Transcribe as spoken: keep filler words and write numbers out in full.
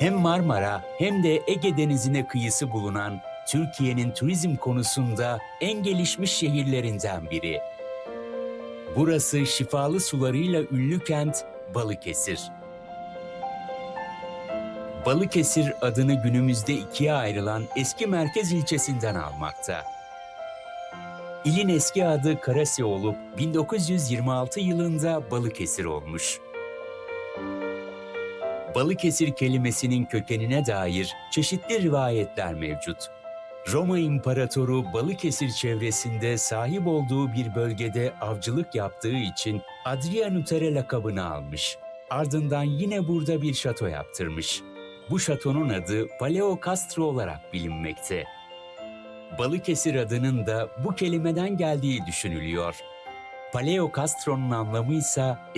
Hem Marmara hem de Ege Denizi'ne kıyısı bulunan Türkiye'nin turizm konusunda en gelişmiş şehirlerinden biri. Burası şifalı sularıyla ünlü kent Balıkesir. Balıkesir adını günümüzde ikiye ayrılan eski merkez ilçesinden almakta. İlin eski adı Karasi olup bin dokuz yüz yirmi altı yılında Balıkesir olmuş. Balıkesir kelimesinin kökenine dair çeşitli rivayetler mevcut. Roma İmparatoru Balıkesir çevresinde sahip olduğu bir bölgede avcılık yaptığı için Adrianuteri lakabını almış. Ardından yine burada bir şato yaptırmış. Bu şatonun adı Paleo Castro olarak bilinmekte. Balıkesir adının da bu kelimeden geldiği düşünülüyor. Paleo Castro'nun anlamı ise